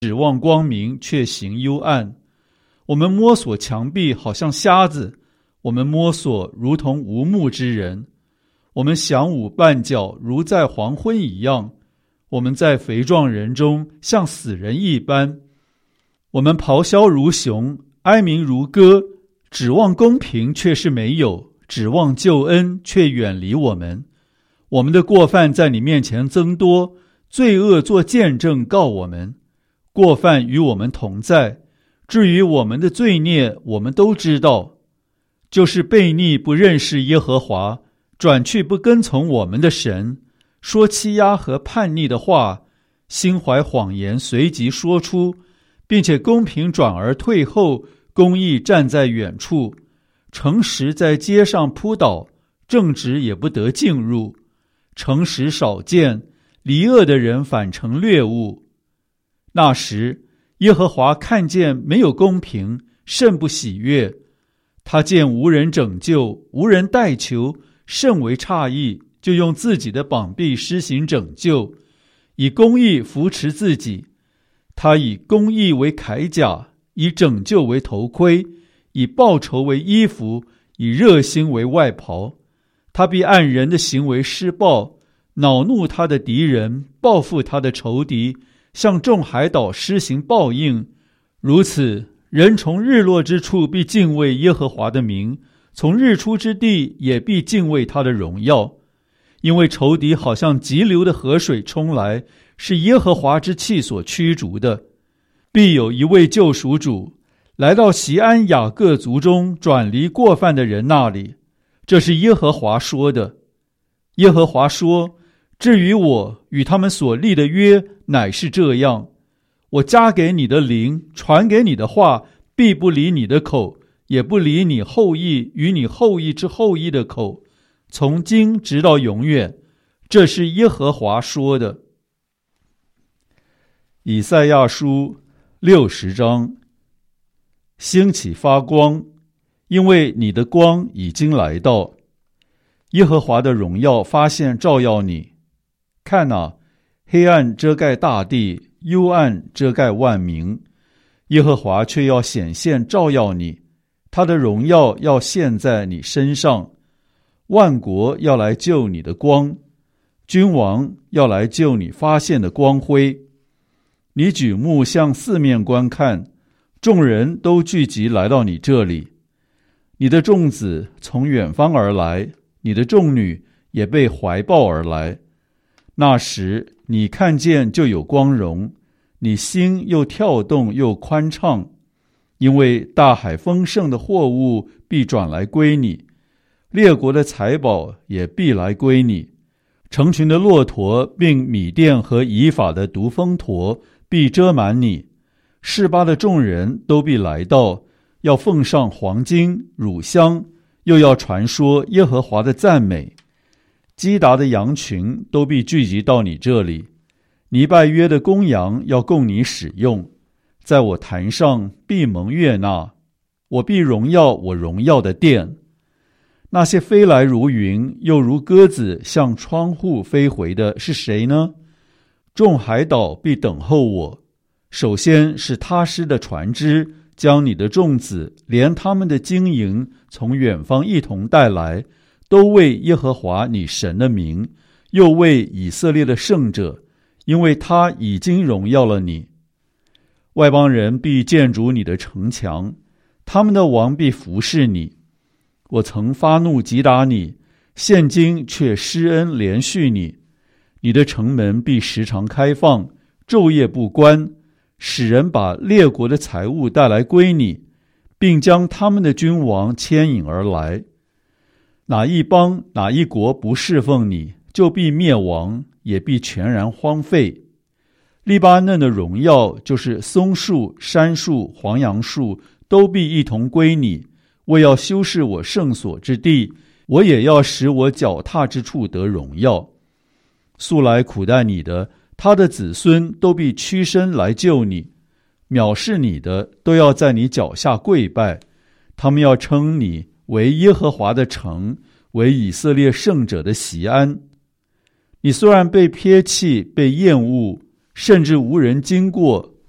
指望光明，却行幽暗。我们摸索墙壁，好像瞎子；我们摸索，如同无目之人。我们响舞绊脚，如在黄昏一样。我们在肥壮人中，像死人一般。我们咆哮如熊，哀鸣如歌，指望公平，却是没有；指望救恩，却远离我们。我们的过犯在你面前增多，罪恶做见证告我们。过犯与我们同在，至于我们的罪孽，我们都知道，就是悖逆不认识耶和华，转去不跟从我们的神，说欺压和叛逆的话，心怀谎言随即说出，并且公平转而退后，公义站在远处，诚实在街上扑倒，正直也不得进入。诚实少见，离恶的人反成掠物。那时，耶和华看见没有公平，甚不喜悦。他见无人拯救，无人代求，甚为诧异，就用自己的膀臂施行拯救，以公义扶持自己。他以公义为铠甲，以拯救为头盔，以报仇为衣服，以热心为外袍。他必按人的行为施报，恼怒他的敌人，报复他的仇敌，向众海岛施行报应。如此，人从日落之处必敬畏耶和华的名，从日出之地也必敬畏他的荣耀。因为仇敌好像急流的河水冲来，是耶和华之气所驱逐的。必有一位救赎主，来到锡安雅各族中转离过犯的人那里。这是耶和华说的。耶和华说，至于我与他们所立的约，乃是这样：我加给你的灵，传给你的话，必不离你的口，也不离你后裔与你后裔之后裔的口，从今直到永远。这是耶和华说的。以赛亚书60章。兴起发光，因为你的光已经来到。耶和华的荣耀发现照耀你。看哪，黑暗遮盖大地，幽暗遮盖万民，耶和华却要显现照耀你，他的荣耀要现在你身上。万国要来救你的光，君王要来救你发现的光辉。你举目向四面观看，众人都聚集来到你这里。你的众子从远方而来，你的众女也被怀抱而来。那时你看见就有光荣，你心又跳动又宽畅，因为大海丰盛的货物必转来归你，列国的财宝也必来归你。成群的骆驼并米甸和以法的独峰驼必遮满你，示巴的众人都必来到，要奉上黄金乳香，又要传说耶和华的赞美。基达的羊群都必聚集到你这里，尼拜约的公羊要供你使用，在我坛上必蒙悦纳，我必荣耀我荣耀的殿。那些飞来如云，又如鸽子向窗户飞回的是谁呢？众海岛必等候我。首先是他施的船只，将你的众子连他们的金银从远方一同带来，都为耶和华你神的名，又为以色列的圣者，因为他已经荣耀了你。外邦人必建筑你的城墙，他们的王必服侍你。我曾发怒击打你，现今却施恩怜恤你。你的城门必时常开放，昼夜不关，使人把列国的财物带来归你，并将他们的君王牵引而来。哪一邦哪一国不侍奉你，就必灭亡，也必全然荒废。利巴嫩的荣耀，就是松树、杉树、黄杨树，都必一同归你。我要修饰我圣所之地，我也要使我脚踏之处得荣耀。素来苦待你的，他的子孙都必屈身来救你，藐视你的都要在你脚下跪拜。他们要称你为耶和华的城，为以色列圣者的锡安。你虽然被撇弃，被厌恶，甚至无人经过，